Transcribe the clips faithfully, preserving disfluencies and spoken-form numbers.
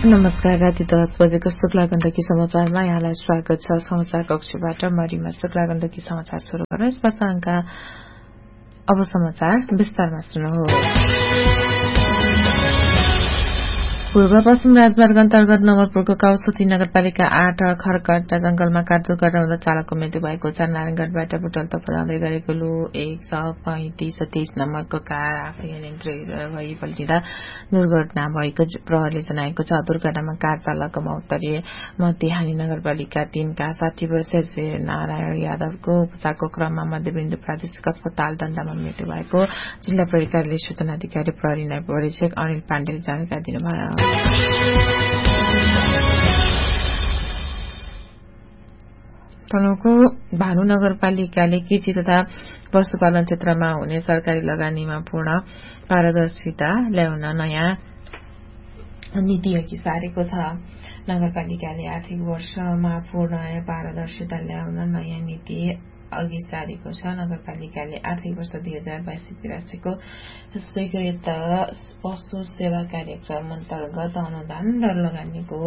नमस्कार। राति दस बजेको शुक्ला गण्डकी समाचारमा यहाँलाई स्वागत छ। समाचार कक्षबाट म रिमा शुक्ला गण्डकी समाचार सुरु गर्न यसपासाङका अब समाचार विस्तारमा सुन्नुहोस्। पूर्व पश्चिम राजमार्ग अन्तर्गत नगरपुरको काउसती नगरपालिका आठ खरकट्टा जंगलमा काठ दुर्घटना हुँदा चालकको मृत्यु भएको छ। नारायणगढबाट बुटल तपदाउँदै गरेको लु एक सय पैंतिस तेइस नम्बरको कार आफै नियन्त्रित भई पल्टिँदा दुर्घटना भएको प्रहरले जनाएको छ। दुर्घटनामा कार चालकको मौतले मध्यहानी नगरपालिका तीनका साठी वर्षीय नारायण यादवको उपचारको क्रममा मध्यबिन्दु प्रादेशिक अस्पताल डण्डामा मृत्यु भएको जिल्ला प्रहरी कार्यालय सूचना अधिकारी प्रहरी नायब परीक्षक अनिल पाण्डेले जानकारी दिनुभयो। तनहुँको भानु नगरपालिकाले कृषि तथा पशुपालन क्षेत्रमा हुने सरकारी लगानीमा पूर्ण पारदर्शिता ल्याउन नयाँ नीति अघि सारेको छ। नगरपालिकाले आर्थिक वर्षमा पूर्ण पारदर्शिता ल्याउन नयाँ नीति अघि सारेको छ। नगरपालिकाले आर्थिक वर्ष दुई हजार बाइस तिरासीको स्वीकृत पशु सेवा कार्यक्रम अन्तर्गत अनुदान र लगानीको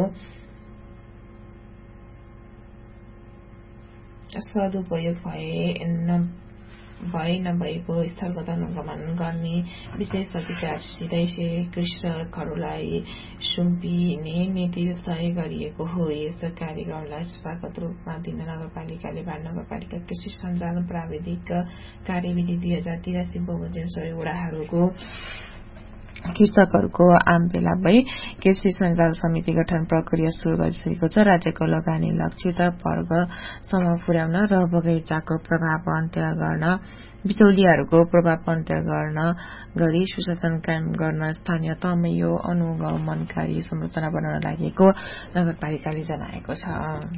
सदुपयोग भए भए नभएको स्थलगत अनुगमन गर्ने विशेष अधिकारसितै कृषकहरूलाई सुम्पिने नीति तय गरिएको हो। यस कार्यक्रमलाई संस्थागत रूपमा दिन नगरपालिकाले बाल नगरपालिका कृषि सञ्चालन प्राविधिक कार्यविधि दुई हजार तिरासी बमोजिम सबै वडाहरूको कृषकहरूको आम बेला भई कृषि सञ्चालन समिति गठन प्रक्रिया शुरू गरिसकेको छ। राज्यको लगानी लक्षित वर्गसम्म पुर्याउन र बगैँचाको प्रभाव अन्त्य गर्न बिचौलियाहरूको प्रभाव अन्त्य गर्न गरी सुशासन कायम गर्न स्थानीय तहमा यो अनुगमनकारी संरचना बनाउन लागेको नगरपालिकाले जनाएको छ।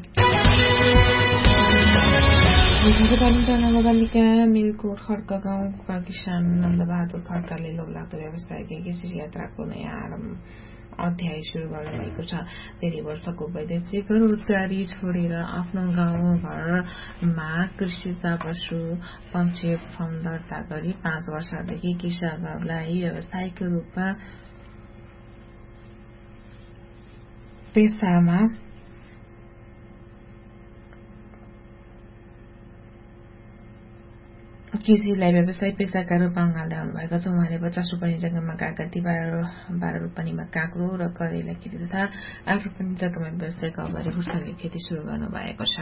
नगरपालिका मिलकोट खड्क गाउँका किसान नन्दबहादुर खड्काले लोकलाग्दो व्यवसायिक कृषि यात्राको नयाँ अध्याय शुरू गर्नुभएको छ। धेरै वर्षको वैदेशिक रोजगारी छोडेर आफ्नो गाउँ घरमा कृषि तथा पशु पक्षी फर्म दर्ता गरी पाँच वर्षदेखि कृषकहरूलाई व्यावसायिक रूपमा पेसामा कृषिलाई व्यवसाय पेसाका रूपमा अँगाल्दै आउनुभएको छ। उहाँले पचास रूपैयाँ जग्गामा कागती, बाह्र बाह्र रूपैयाँमा काँक्रो र करेला खेती तथा आठ रूपैयाँ जग्गामा व्यवसायिक अगाडि खुर्सानी खेती शुरू गर्नुभएको छ।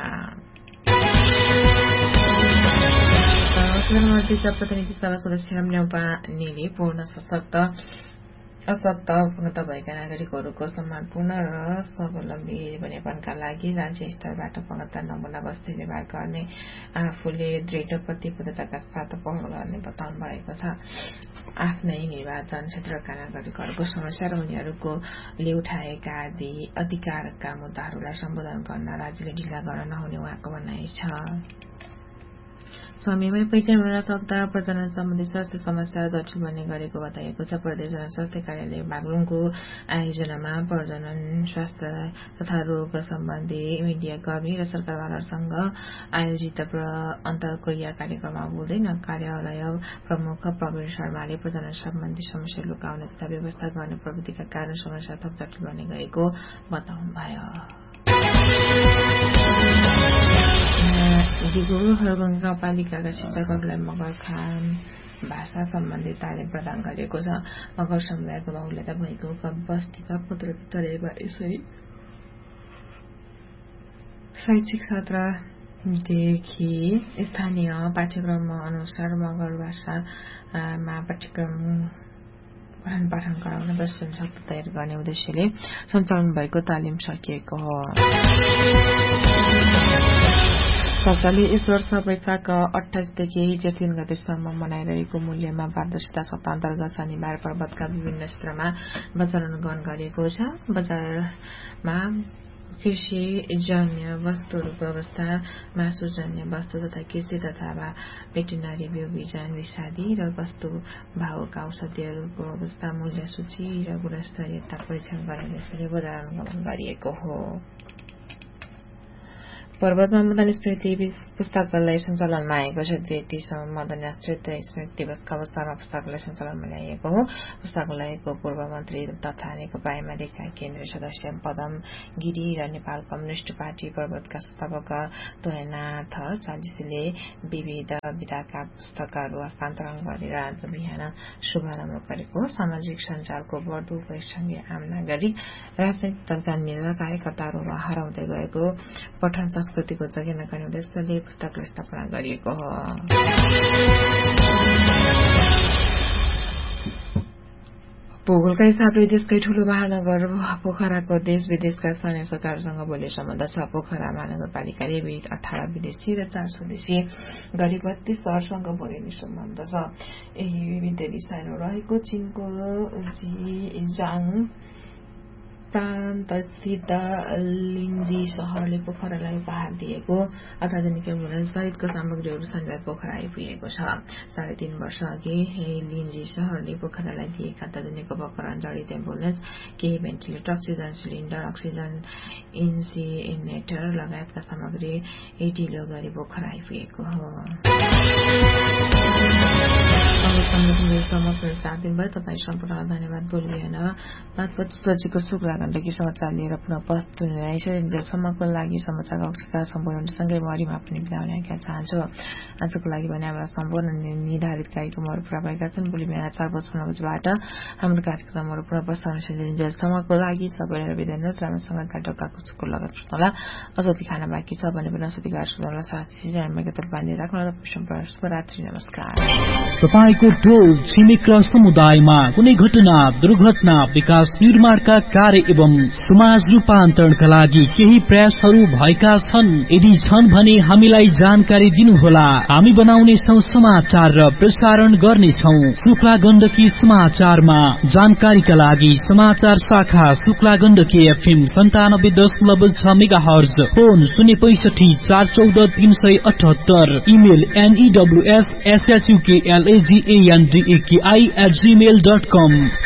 प्रतिनिधि सभा सदस्य न्यौपानेले पूर्ण सशक्त अशक्त अवगत भएका नागरिकहरूको सम्मानपूर्ण र स्वावलम्बी जीवनयापनका लागि राज्य स्तरबाट पगता नमुना बस्ती व्यवहार गर्ने आफूले दृढ प्रतिबद्धताका साथ पहल गर्ने बताउनु भएको छ। आफ्नै निर्वाचन क्षेत्रका नागरिकहरूको समस्या र उनीहरूको ले उठाएका अधिकारका मुद्दाहरूलाई सम्बोधन गर्न राज्यले ढिला गर्न नहुने उहाँको भनाइ छ। समयमै पहिचान हुन सक्दा प्रजनन सम्बन्धी स्वास्थ्य समस्या जटिल बन्ने गरेको बताइएको छ। प्रदेश जनस्वास्थ्य कार्यालय बागलुङको आयोजनामा प्रजनन स्वास्थ्य तथा रोग सम्बन्धी मिडिया कर्मी र सरकारवालासँग आयोजित अन्तर्क्रिया कार्यक्रममा बोल्दै कार्यालय प्रमुख प्रवीण शर्माले प्रजनन सम्बन्धी समस्या लुकाउने तथा व्यवस्था गर्ने प्रविधिका कारण समस्या थप जटिल बन्ने गरेको बताउनुभयो। हरगंगा गाउँपालिकाका शिक्षकहरूलाई मगर खाम भाषा सम्बन्धी तालिम प्रदान गरिएको छ। मगर समुदायको बाहुल्यता भएको बस्तीका पत्र वितरणमा यसरी शैक्षिक सत्रदेखि स्थानीय पाठ्यक्रम अनुसार मगर भाषामा पाठ्यक्रम पठन पाठन गराउन दस जन शब्द तयार गर्ने उद्देश्यले सञ्चालन भएको तालिम सकिएको हो। सरकारले यस वर्ष वैशाख अठाइसदेखि जेठ तीन गतेसम्म मनाइरहेको मूल्यमा पारदर्शिता सप्ताह अन्तर्गत शनिबार पर्वतका विभिन्न क्षेत्रमा बजार अनुगमन गरेको छ। बजारमा कृषिजन्य वस्तुहरूको अवस्था, मासुजन्य वस्तु तथा कृषि तथा भेटेरिनरी बिउ बिजन विषादी र वस्तु भावका औषधिहरूको अवस्था, मूल्य सूची र गुणस्तरीयता परीक्षण गरेर यसरी बजार अनुगमन गरिएको हो। पर्वतमा मदन स्मृति पुस्तकालय सञ्चालनमा आएको छ। तेत्तीसौँ मदन आश्रित स्मृति दिवसका अवसरमा पुस्तकालय सञ्चालनमा ल्याइएको हो। पुस्तकालयको पूर्व मन्त्री तथा नेकपा एमालेका केन्द्रीय सदस्य पदम गिरी र नेपाल कम्युनिष्ट पार्टी पर्वतका संस्थापक तोयनाथ चालिसीले विविध विधाका पुस्तकहरू हस्तान्तरण गरेर आज बिहान शुभारम्भ गरेको। सामाजिक सञ्जालको बढ्दो उपयोगसँगै आम नागरिक, राजनैतिक दलका नेता, कार्यकर्ताहरू हराउँदै गएको पठन संस्कृतिको जगेर्ना गर्ने उद्देश्यले पुस्तकालय स्थापना गरिएको हो। भूगोलका हिसाबले देशकै ठूलो महानगर पोखराको देश विदेशका स्थानीय सरकारसँग बोल्ने सम्बन्ध छ। पोखरा महानगरपालिकाले अठारह विदेशी र चार स्वदेशी गरी बत्तीस शहरसँग बोलिने सम्बन्ध छ। यही विविध स्थानमा रहेको चीनको जिजाङ प्रान्तस्थित लिन्जी शहरले पोखरालाई उपहार दिएको अत्याधुनिक एम्बुलेन्स सहितको सामग्रीहरू शनिबार पोखरा आइपुगेको छ। साढे तीन वर्ष अघि लिन्जी शहरले पोखरालाई दिएका अत्याधुनिक उपकरण जडित एम्बुलेन्स, केही ventilator, oxygen cylinder, oxygen incinerator लगायतका सामग्री ढिलो गरी पोखरा आइपुगेको हो। सात दिन भयो। तपाईँ सम्पूर्ण धन्यवाद। बोलिएन पाँच पच्चीस बजेको शुक्ला गण्डकी समाचार लिएर पुनः उपस्थित हुने रहेछ। जेलसम्मको लागि समाचार कक्षका सम्पूर्णसँगै मरिमा पनि बिताउने चाहन्छु। आजको लागि भने हाम्रा सम्पूर्ण निर्धारित कार्यक्रमहरू पूरा भएका छन्। भोलि बिहान चार बजी नौ बजीबाट हाम्रो कार्यक्रमहरू पुनः प्रसारण हुन्छ। जेलसम्मको लागि सबैलाई बिदा दिनुहोस्। राम्रोसँग ढोकाको चुक्को लगात सुत्नुहोला। औषधि खाना बाँकी छ भने पनि औषधि गाड सुत्नुहोला। साथी मेगातर बाँधेर राख्नुहोला। शुभरात्रि, नमस्कार। तपाईँको टोल छिमेक र समुदायमा कुनै घटना, दुर्घटना, विकास निर्माणका कार्य एवं समाज रूपान्तरणका लागि केही प्रयासहरू भएका छन्? यदि छन् भने हामीलाई जानकारी दिनुहोला। हामी बनाउनेछौँ समाचार र प्रसारण गर्नेछौँ। शुक्ला गण्डकी समाचारमा जानकारीका लागि समाचार शाखा शुक्ला गण्डकी एफएम सन्तानब्बे दशमलव छ मेगा हर्ज, फोन शून्य पैसठी चार चौध तीन सय अठहत्तर, email एनईडब्ल्यूएस एसएसयूकेएलएजीएनडीएकेआई at Gmail dot com.